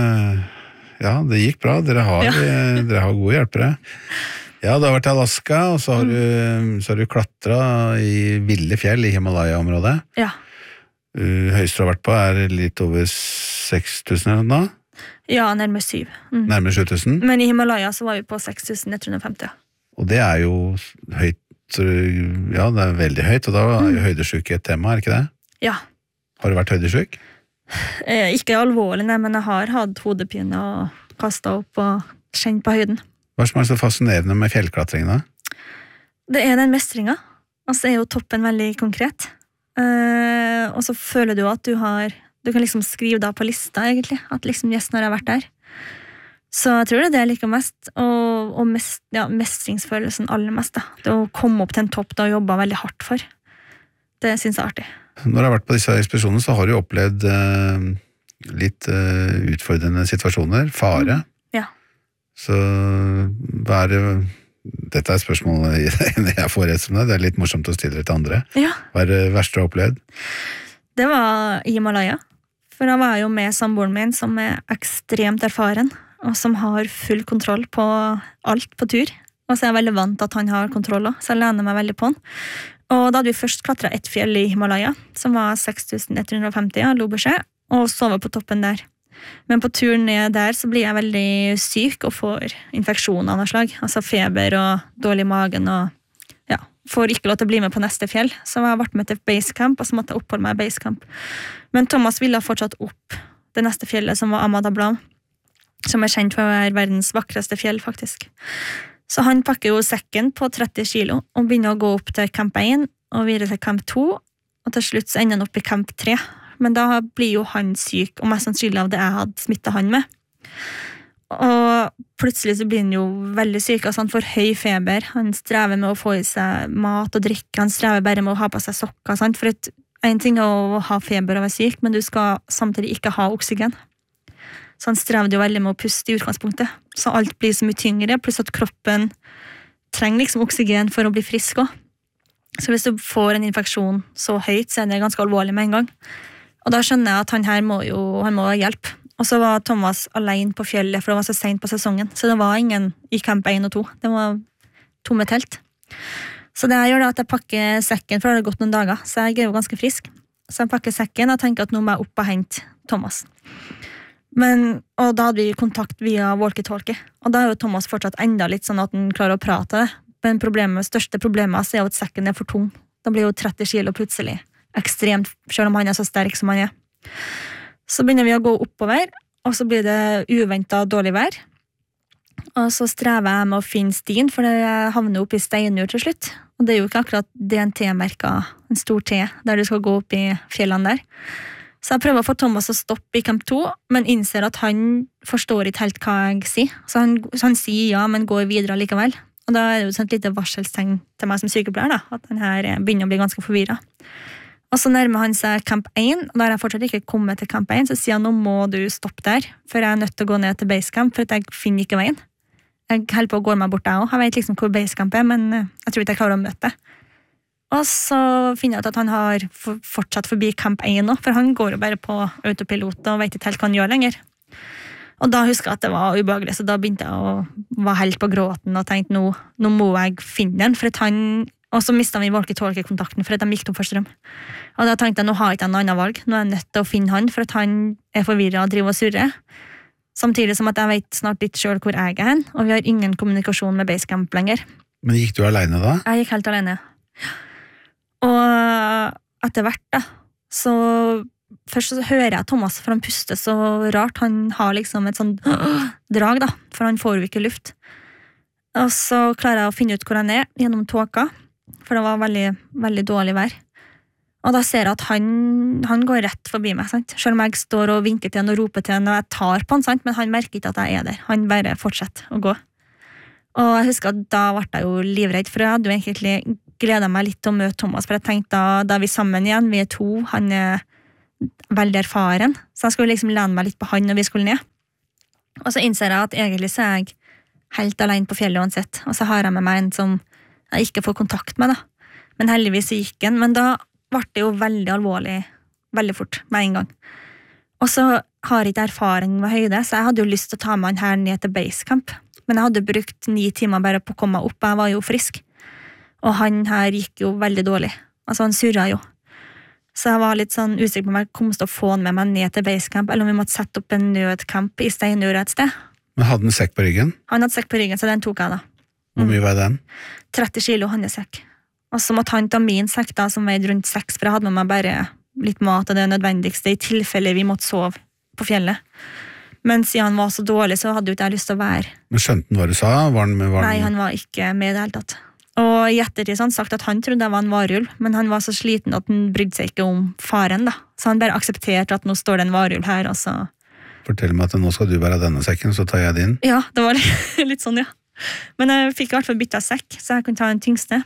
det gikk bra, dere har gode hjelpere. Ja, du har vært i Alaska, og så har du klatret i ville fjell i Himalaya-området. Ja. Høyest du har vært på litt over 6.000 eller noe? Ja, nærmere 7. Nærmere 7.000? Men i Himalaya så var vi på 6.150. Og det jo høyt, ja, det veldig høyt, og da jo høydesyk et tema, ikke det? Ja. Har du vært høydesyk? Ikke alvorlig, nei, men jeg har hatt hodepine og kastet opp og kjent på høyden. Hva som så fascinerende med fjellklatring da? Det den mestringen. Altså jo toppen veldig konkret. Og så føler du at du kan liksom skrive da på lista egentlig, at liksom yes, når jeg har vært der. Så jeg tror det jeg liker mest, og mestringsfølelsen aller mest da. Det å komme opp til en topp da og jobbe veldig hardt for. Det synes jeg artig. Når du har vært på disse ekspedisjonene, så har du opplevd litt utfordrende situasjoner, fare. Ja. Så hva det... Dette et spørsmål jeg får rett som det litt morsomt å stille det til andre. Ja. Hva det verste du har opplevd? Det var i Himalaya. For da var jeg jo med samboeren min som ekstremt erfaren, og som har full kontroll på alt på tur. Og så jeg veldig vant til at han har kontroll også, så jeg lener meg veldig på han. Og da hadde vi først klatret et fjell i Himalaya, som var 6.150 av Loberset, og sovet på toppen der. Men på turen ned der så blir jeg veldig syk og får infeksjon av noe slag. Altså feber og dårlig i magen og får ikke lov til å bli med på neste fjell. Så jeg ble med til basecamp, og så måtte jeg oppholde meg i basecamp. Men Thomas ville fortsatt opp det neste fjellet, som var Amadablam, som kjent for å være verdens vakreste fjell, faktisk. Så han pakker jo sekken på 30 kilo og begynner å gå opp til camp 1 og videre til camp 2, og til slutt så ender han opp i camp 3. Men da blir jo han syk, og mest sannsynlig av det jeg hadde smittet han med. Og plutselig så blir han jo veldig syk, altså han får høy feber, han strever med å få i seg mat og drikke, han strever bare med å ha på seg sokker, sant? For en ting er å ha feber og være syk, men du skal samtidig ikke ha oksygen. Så han strevde jo veldig med å puste i utgangspunktet. Så alt blir så mye tyngre, pluss at kroppen trenger liksom oksygen for å bli frisk også. Så hvis du får en infeksjon så høyt, så er det ganske alvorlig med en gang. Og da skjønner jeg at han her må ha hjelp. Og så var Thomas alene på fjellet, for det var så sent på sesongen. Så det var ingen i camp 1 og 2. Det var tomme telt. Så det jeg gjør da, at jeg pakker sekken, for det har gått noen dager, så jeg er jo ganske frisk. Så jeg pakker sekken og tenker at nå må jeg opp og hente Thomas. Og da hadde vi kontakt via walkie-talkie, og da er jo Thomas fortsatt enda litt sånn at han klarer å prate det, men største problemet er jo at sekken er for tung. Da blir jo 30 kilo plutselig ekstremt, selv om han er så sterk som han er. Så begynner vi å gå oppover, og så blir det uventet dårlig vær, og så strever jeg med å finne stien, for det havner opp i steinur til slutt, og det er jo ikke akkurat DNT-merket, en stor T, der du skal gå opp i fjellene der. Så jeg prøver å få Thomas å stoppe i camp 2, men innser at han forstår ikke helt hva jeg sier. Så han sier ja, men går videre likevel. Og da er det jo et lite varselstegn til meg som sykepleier, da, at han her begynner å bli ganske forvirret. Og så nærmer han seg camp 1, og da har jeg fortsatt ikke kommet til camp 1, så sier han, nå må du stoppe der, for jeg er nødt til å gå ned til basecamp, for at jeg finner ikke veien. Jeg holder på å gå meg bort der også. Jeg vet liksom hvor basecamp er, men jeg tror ikke jeg klarer å møte det. Og så finner jeg ut at han har fortsatt forbi camp 1 nå, for han går jo bare på autopilot og vet ikke helt hva han gjør lenger. Og da husker jeg at det var ubehagelig, så da begynte jeg å være helt på gråten og tenkte, nå må jeg finne den, og så mistet vi walkie-talkie-kontakten for at de gikk tom for strøm. Og da tenkte jeg, nå har jeg ikke en annen valg, nå er jeg nødt til å finne han, for at han er forvirret og driver og surrer. Samtidig som at jeg vet snart litt selv hvor jeg er hen, og vi har ingen kommunikasjon med basecamp lenger. Men gikk du alene da? Jeg gikk helt alene. Og etter hvert da, så først så hører jeg Thomas, for han puster så rart, han har liksom et sånt drag da, for han får jo ikke luft. Og så klarer jeg å finne ut hvor han er gjennom tåka, for det var veldig, veldig dårlig vær. Og da ser jeg at han går rett forbi meg, sant? Selv om jeg står og vinker til han og roper til han, og jeg tar på han, sant? Men han merker ikke at jeg er der. Han bare fortsetter å gå. Og jeg husker at da ble jeg jo livredd, for jeg hadde jo egentlig gledet meg litt til å møte Thomas, for jeg tenkte da er vi sammen igjen, vi er 2, han er veldig erfaren, så jeg skulle liksom lene meg litt på han når vi skulle ned. Og så innser jeg at egentlig så er jeg helt alene på fjellet uansett, og så har jeg med meg en som jeg ikke får kontakt med da. Men heldigvis så gikk han, men da ble det jo veldig alvorlig, veldig fort, med en gang. Og så har jeg ikke erfaring med høyde, så jeg hadde jo lyst til å ta meg han her ned til basecamp, men jeg hadde brukt 9 timer bare på å komme meg opp, jeg var jo frisk. Og han her gikk jo veldig dårlig. Altså han surret jo. Så jeg var litt sånn usikker på om jeg kom til å få han med meg ned til basecamp, eller om vi måtte sette opp en nødcamp i steinura et sted. Men hadde han sekk på ryggen? Han hadde sekk på ryggen, så den tok jeg da. Hvor mye var den? 30 kilo handesekk. Og så måtte han ta min sekk da, som veide rundt 6, for jeg hadde med meg bare litt mat og det nødvendigste, i tilfelle vi måtte sove på fjellet. Men siden han var så dårlig, så hadde jo ikke jeg lyst til å være. Men skjønte han hva du sa? Nei, han var ikke med i det hele tatt. Og i ettertid han sagt at han trodde jeg var en varulv, men han var så sliten at han brydde seg ikke om faren da. Så han bare aksepterte at nå står det en varulv her, og så... Fortell meg at nå skal du bære denne sekken, så tar jeg din. Ja, det var litt sånn, ja. Men jeg fikk i hvert fall byttet sekk, så jeg kunne ta den tyngste.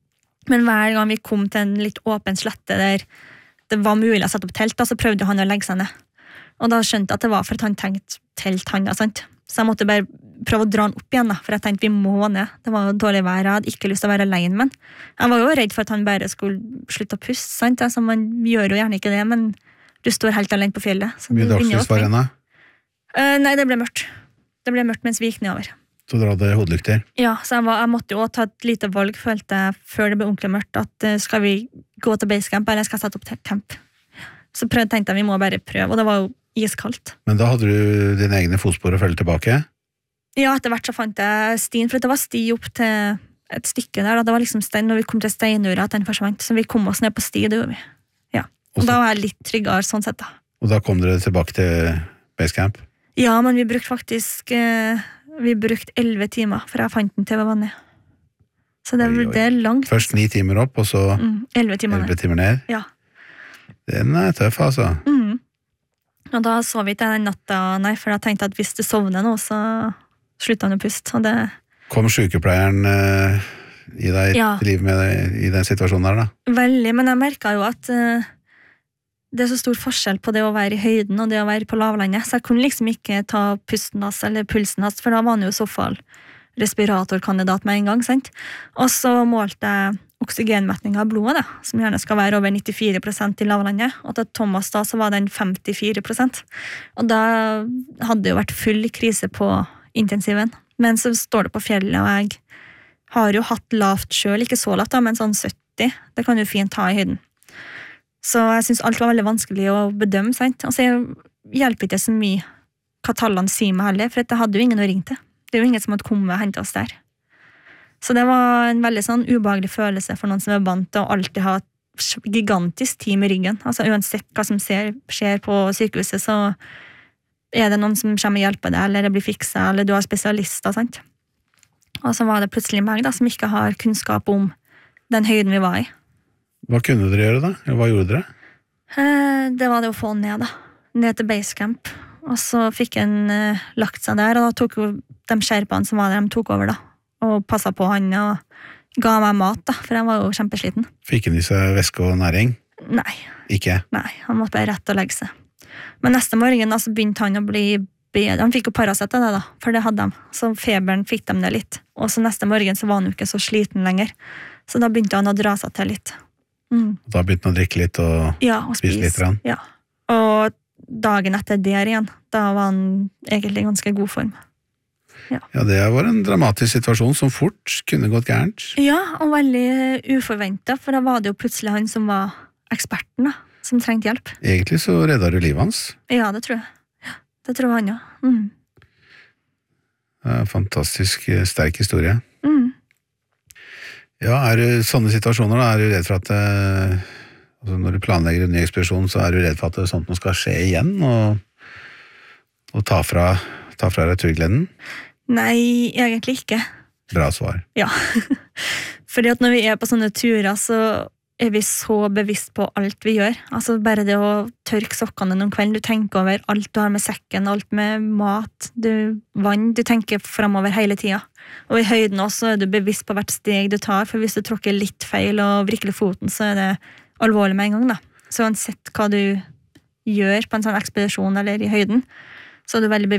Men hver gang vi kom til en litt åpen slette der det var mulig å sette opp telt, da, så prøvde han å legge seg ned. Og da skjønte jeg at det var for at han tenkte telt han da, sant? Så jeg måtte bare prøve å dra han opp igjen da, for jeg tenkte vi må ned. Det var dårlig vær, jeg hadde ikke lyst til å være alene, men jeg var jo redd for at han bare skulle slutte å puste, sant? Altså, man gjør jo gjerne ikke det, men du står helt alene på fjellet. Mye dagslys var igjen da? Nei, det ble mørkt. Det ble mørkt mens vi gikk nedover. Så dere hadde hodelykter? Ja, så jeg måtte jo ta et lite valg, følte jeg, før det ble ordentlig mørkt, at skal vi gå til basecamp, eller skal jeg sette opp til camp? Så tenkte jeg vi må bare prøve, og det var jo iskaldt. Men da hadde du dine egne fotspor å følge tilbake? Ja, etter hvert så fant jeg stien, for det var sti opp til et stykke der, da. Det var liksom stein, når vi kom til steinura at den forsvant, så vi kom oss ned på sti, det gjorde vi. Ja, og da var jeg litt tryggere sånn sett da. Og da kom dere tilbake til basecamp? Ja, men vi brukte faktisk Vi brukte 11 timer, for jeg fant den til ved vannet. Så det langt. Først 9 timer opp, og så 11 timer 11 timer ned. Ja. Den tøff, altså. Og da sov vi ikke den natta, nei, for jeg tenkte at hvis du sovner nå, så slutter han å puste. Og det... Kom sykepleieren i deg til liv med deg i den situasjonen der, da? Veldig, men jeg merket jo at det så stor forskjell på det å være i høyden og det å være på lavlandet, så jeg kunne liksom ikke ta pusten hans eller pulsen hans, for da var han jo i så fall respiratorkandidat med en gang, sant? Og så målte jeg oksygenmetningen av blodet, da, som gjerne skal være over 94% i lavlandet, og til Thomas da så var den 54%. Og da hadde det jo vært full krise på intensiven. Men så står det på fjellet, og jeg har jo hatt lavt selv, ikke så lavt da, men sånn 70, det kan du fint ta i høyden. Så jeg synes alt var veldig vanskelig å bedømme, sant? Og så hjelper ikke så mye hva tallene sier meg heller, for jeg hadde jo ingen å ringe til. Det er jo ingen som hadde kommet og hentet oss der. Så det var en veldig sånn ubehagelig følelse for noen som er vant til å alltid ha et gigantisk team i ryggen. Altså uansett hva som skjer på sykehuset, så er det noen som kommer og hjelper deg, eller det blir fikset, eller du har spesialister, sant? Og så var det plutselig meg da, som ikke har kunnskap om den høyden vi var i. Hva kunne dere gjøre da? Eller hva gjorde dere? Det var det å få ned da. Ned til basecamp. Og så fikk han lagt seg der, og da tok jo de skjerpene som var der, de tok over da. Og passet på han og ga meg mat da, for han var jo kjempesliten. Fikk han i seg væske og næring? Nei. Ikke? Nei, han måtte bare rett og legge seg. Men neste morgen da, så begynte han å bli bedre. Han fikk jo Paracet av det da, for det hadde de. Så feberen fikk de det litt. Og så neste morgen så var han jo ikke så sliten lenger. Så da begynte han å dra seg til litt. Da begynte han å drikke litt og spise litt? Ja, og dagen etter der igjen, da var han egentlig i ganske god form. Ja, det var en dramatisk situasjon som fort kunne gått gærent. Ja, og veldig uforventet, for da var det jo plutselig han som var eksperten da, som trengte hjelp. Egentlig så reddet du livet hans. Ja, det tror jeg. Ja, det tror han, ja. Det er en fantastisk sterk historie. Ja, er det sånne situasjoner da, er du redd for at altså når du planlegger en ny ekspedisjon, så er du redd for at sånt noe skal skje igjen, og ta fra deg tryggleden? Nei, egentlig ikke. Bra svar. Ja, fordi at når vi er på sånne turer, så er vi så bevisst på alt vi gjør. Altså bare det å tørke sokkene noen kveld, du tenker over alt du har med sekken, alt med mat, vann, du tenker fremover hele tiden. Og i høyden også er du bevisst på hvert steg du tar, for hvis du tråkker litt feil og vrikler foten, så er det alvorlig med en gang da. Så uansett hva du gjør på en sånn ekspedisjon eller i høyden, så er du veldig bevisst